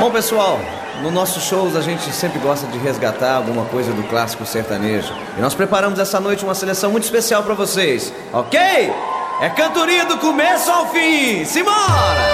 Bom, pessoal, nos nossos shows a gente sempre gosta de resgatar alguma coisa do clássico sertanejo. E nós preparamos essa noite uma seleção muito especial pra vocês, ok? É cantoria do começo ao fim. Simbora!